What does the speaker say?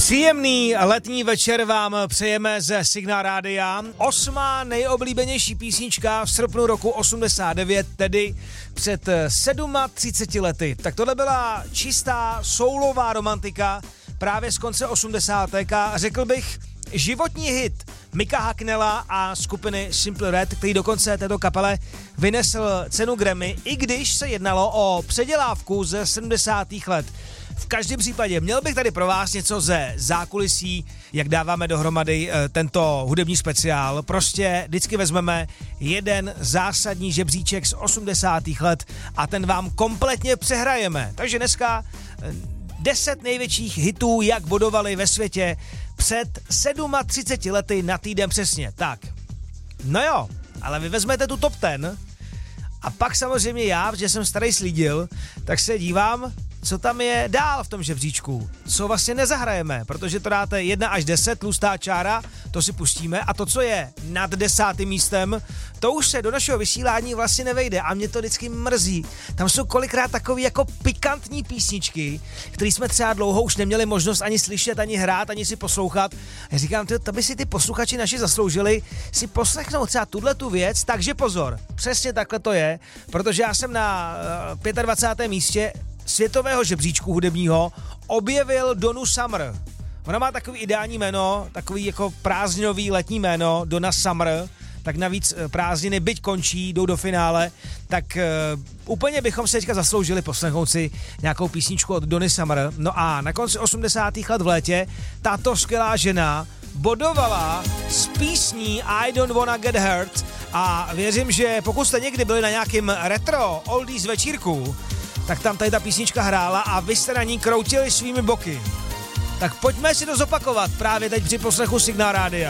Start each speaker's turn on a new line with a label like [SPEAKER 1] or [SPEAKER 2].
[SPEAKER 1] Příjemný letní večer vám přejeme ze Signál Rádia. 8. nejoblíbenější písnička v srpnu roku 89, tedy před 37 lety. Tak tohle byla čistá soulová romantika právě z konce 80. a řekl bych životní hit Micka Hucknalla a skupiny Simple Red, který dokonce této kapele vynesl cenu Grammy, i když se jednalo o předělávku ze 70. let. V každém případě měl bych tady pro vás něco ze zákulisí, jak dáváme dohromady tento hudební speciál. Prostě vždycky vezmeme jeden zásadní žebříček z 80. let a ten vám kompletně přehrajeme. Takže dneska 10 největších hitů, jak bodovali ve světě před 37 lety na týden přesně. Tak, no jo, ale vy vezmete tu top 10 a pak samozřejmě já, protože jsem starý slídil, tak se dívám, co tam je dál v tom žebříčku, co vlastně nezahrajeme, protože to dáte 1 až 10, tlustá čára, to si pustíme a to, co je nad 10. místem, to už se do našeho vysílání vlastně nevejde a mě to vždycky mrzí. Tam jsou kolikrát takový jako pikantní písničky, které jsme třeba dlouho už neměli možnost ani slyšet, ani hrát, ani si poslouchat. Já říkám, to by si ty posluchači naši zasloužili si poslechnout třeba tuhletu věc, takže pozor, přesně takhle to je, protože já jsem na 25. místě světového žebříčku hudebního objevil Donu Summer. Ona má takový ideální jméno, takový jako prázdninový letní jméno, Donna Summer, tak navíc prázdniny byť končí, jdou do finále, tak úplně bychom se teďka zasloužili poslechnout si nějakou písničku od Donny Summer. No a na konci 80. let v létě tato skvělá žena bodovala s písní I Don't Wanna Get Hurt a věřím, že pokud jste někdy byli na nějakým retro oldies večírku, tak tam tady ta písnička hrála a vy jste na ní kroutili svými boky. Tak pojďme si to zopakovat právě teď při poslechu Signál Rádia.